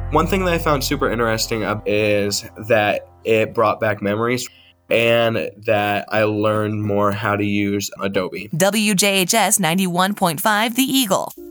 One thing that I found super interesting is that it brought back memories and that I learned more how to use Adobe. WJHS 91.5 The Eagle.